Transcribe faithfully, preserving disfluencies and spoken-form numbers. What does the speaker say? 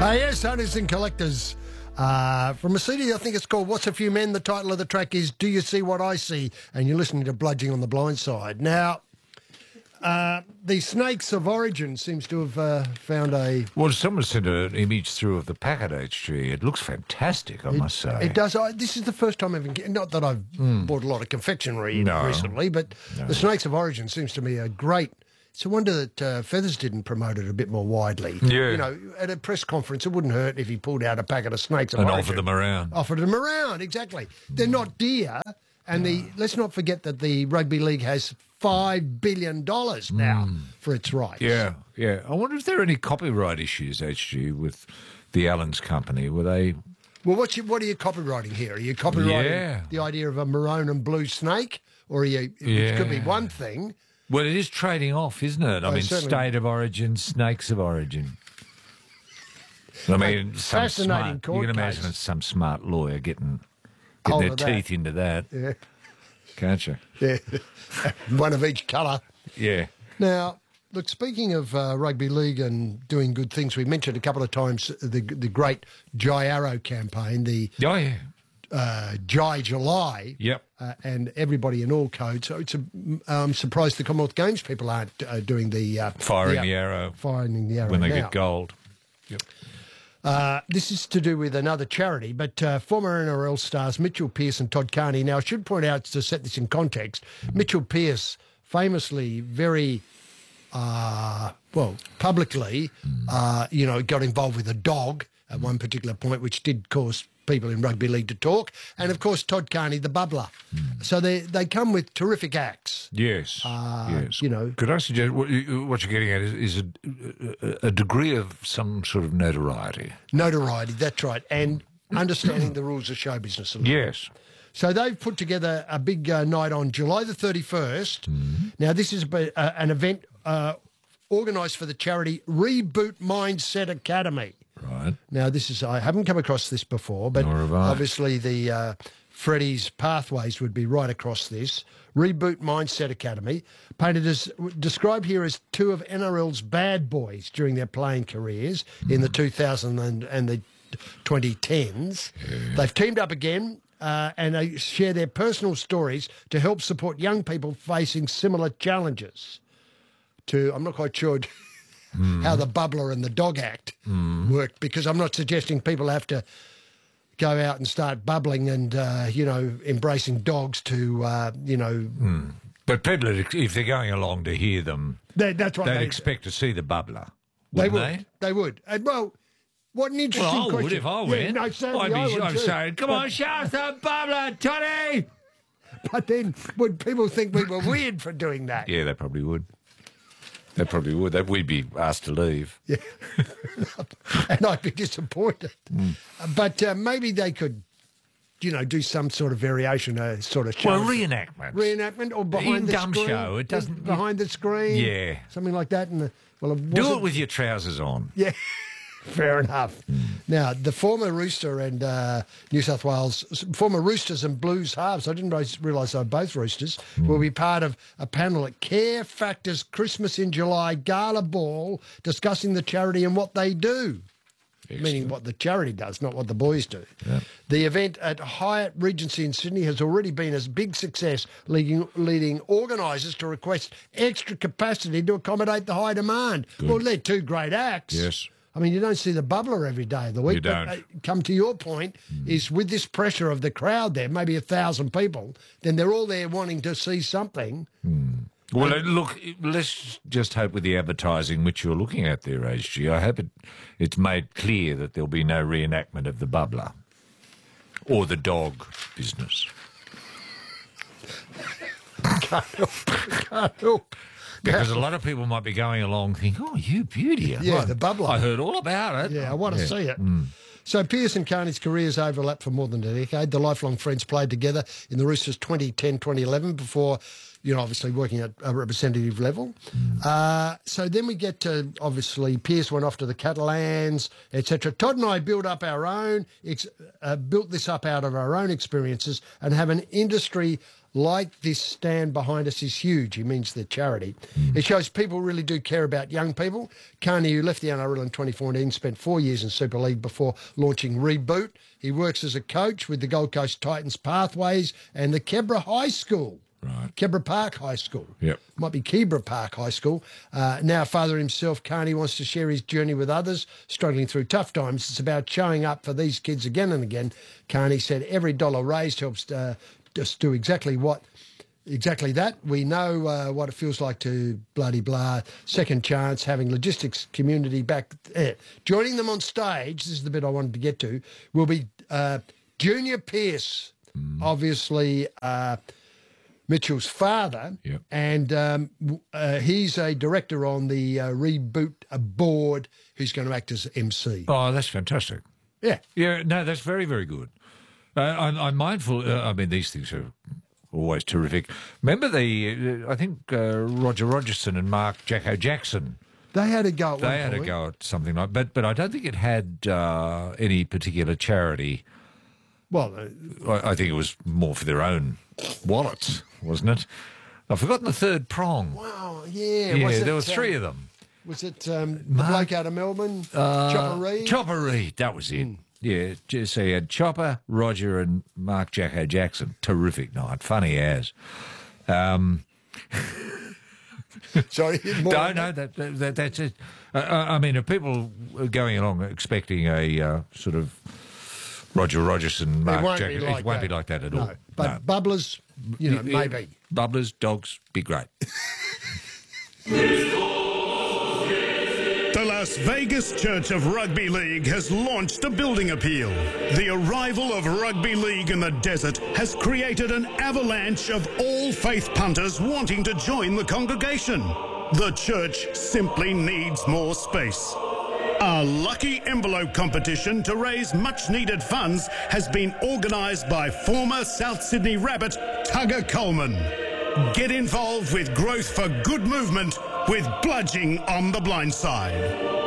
Uh, yes, owners and collectors. Uh, from a C D, I think it's called What's a Few Men. The title of the track is Do You See What I See? And you're listening to Bludging on the Blind Side. Now, uh, the Snakes of Origin seems to have uh, found a... Well, someone sent an image through of the packet, H G. It looks fantastic, I it, must say. It does. I, this is the first time I've... Not that I've mm. bought a lot of confectionery no. recently, but no. the Snakes of Origin seems to me a great... It's a wonder that uh, Feathers didn't promote it a bit more widely. Yeah. You know, at a press conference, it wouldn't hurt if he pulled out a packet of snakes of and origin. offered them around. Offered them around, exactly. They're not dear, and the let's not forget that the Rugby League has five billion dollars now mm. for its rights. Yeah, yeah. I wonder if there are any copyright issues, H G, with the Allens Company. Were they... Well, what's your, what are you copywriting here? Are you copywriting yeah. the idea of a maroon and blue snake? Or are you... Yeah. It could be one thing... Well, it is trading off, isn't it? I oh, mean, certainly. state of origin, snakes of origin. I mean, some fascinating smart, you can imagine case. it's some smart lawyer getting, getting their teeth that. into that. Yeah. Can't you? Yeah. One of each colour. Yeah. Now, look, speaking of uh, rugby league and doing good things, we mentioned a couple of times the the great Jai Arrow campaign, the oh, yeah. uh, Jai July. Yep. Uh, and everybody in all codes. So it's a, I'm surprised the Commonwealth Games people aren't uh, doing the... Uh, firing the, the arrow. Firing the arrow when they now. get gold. Yep. Uh, this is to do with another charity, but uh, former N R L stars Mitchell Pearce and Todd Carney. Now, I should point out, to set this in context, Mitchell Pearce famously very... Uh, well, publicly, uh, you know, got involved with a dog at one particular point, which did cause people in rugby league to talk. And, of course, Todd Carney, the bubbler. Mm. So they they come with terrific acts. Yes, uh, yes. You know. Could I suggest, what, you, what you're getting at is, is a, a degree of some sort of notoriety. Notoriety, that's right. And understanding the rules of show business a little. Yes. So they've put together a big uh, night on July the thirty-first. Mm. Now, this is a, uh, an event uh, organised for the charity Reboot Mindset Academy. Right. Now, this is, I haven't come across this before, but obviously the uh, Freddie's Pathways would be right across this. Reboot Mindset Academy, painted as, described here as two of N R L's bad boys during their playing careers mm. in the two thousands and, and the twenty tens. Yeah. They've teamed up again uh, and they share their personal stories to help support young people facing similar challenges. To, I'm not quite sure... Mm. how the bubbler and the dog act mm. worked, because I'm not suggesting people have to go out and start bubbling and, uh, you know, embracing dogs to, uh, you know... Mm. But people, if they're going along to hear them, they, that's what they'd they expect to see the bubbler, They would. they? They would. And, well, what an interesting well, I question. would if I went. Yeah, no, certainly I'd be, I would I'm too. saying, come but, on, show us the bubbler, Tony! But then would people think we were weird for doing that? Yeah, they probably would. They probably would. That we'd be asked to leave. Yeah, and I'd be disappointed. Mm. But uh, maybe they could, you know, do some sort of variation, a sort of show. Well, reenactment, reenactment, or behind In the dumb screen. show. It doesn't behind the screen. Yeah, something like that. And well, do it with your trousers on. Yeah. Fair enough. Mm. Now, the former Rooster and uh, New South Wales, former Roosters and Blues halves, I didn't realise they were both Roosters, mm. will be part of a panel at Care Factors Christmas in July Gala Ball discussing the charity and what they do. Excellent. Meaning what the charity does, not what the boys do. Yeah. The event at Hyatt Regency in Sydney has already been a big success, leading, leading organisers to request extra capacity to accommodate the high demand. Good. Well, they're two great acts. Yes. I mean, you don't see the bubbler every day of the week. You don't. But, uh, come to your point, mm. is with this pressure of the crowd there, maybe a thousand people, then they're all there wanting to see something. Mm. Well, and, look, let's just hope with the advertising which you're looking at there, H G, I hope it, it's made clear that there'll be no reenactment of the bubbler or the dog business. Can't help. Can't help. Because a lot of people might be going along thinking, oh, you beauty. Yeah, right. the bubbler. I heard all about it. Yeah, I want to yeah. see it. Mm. So Pearce and Carney's careers overlapped for more than a decade. The lifelong friends played together in the Roosters twenty ten twenty eleven before, you know, obviously working at a representative level. Mm. Uh, so then we get to, obviously, Pearce went off to the Catalans, et cetera. Todd and I built up our own, ex- uh, built this up out of our own experiences and have an industry like this stand behind us is huge. He means the charity. Mm. It shows people really do care about young people. Carney, who left the N R L in twenty fourteen, spent four years in Super League before launching Reboot. He works as a coach with the Gold Coast Titans Pathways and the Kebra High School. Right. Kebra Park High School. Yep. Might be Kebra Park High School. Uh, now, father himself, Carney wants to share his journey with others struggling through tough times. It's about showing up for these kids again and again. Carney said every dollar raised helps uh, just do exactly what, exactly that. We know uh, what it feels like to bloody blah, second chance, having logistics community back there. Joining them on stage, this is the bit I wanted to get to, will be uh, Junior Pearce, mm. obviously... Uh, Mitchell's father, yep. and um, uh, he's a director on the uh, Reboot board who's going to act as M C. Oh, that's fantastic. Yeah. Yeah, no, that's very, very good. Uh, I'm, I'm mindful, uh, I mean, these things are always terrific. Remember the, uh, I think uh, Roger Rogerson and Mark Jacko Jackson. They had a go at They one had point. a go at something like but but I don't think it had uh, any particular charity. Well, uh, I, I think it was more for their own wallets, wasn't it? I've forgotten the third prong. Wow, yeah. Yeah, was there it, were three um, of them. Was it um, the Mark- bloke out of Melbourne, Uh, Chopper Reed? Chopper Reed, that was it. Mm. Yeah, just so you had Chopper, Roger, and Mark Jacko Jackson. Terrific night, funny as. Um, Sorry, more no, on no, that, that, that that's it. Uh, I mean, if people are going along expecting a uh, sort of Roger Rogerson, Mark it won't Jacko, be like it won't that. be like that at no. all. But No. Bubblers, you know, Yeah, maybe. Bubblers, dogs, be great. The Las Vegas Church of Rugby League has launched a building appeal. The arrival of rugby league in the desert has created an avalanche of all-faith punters wanting to join the congregation. The church simply needs more space. A lucky envelope competition to raise much-needed funds has been organised by former South Sydney Rabbit Tugger Coleman. Get involved with Growth for Good Movement with Bludging on the Blind Side.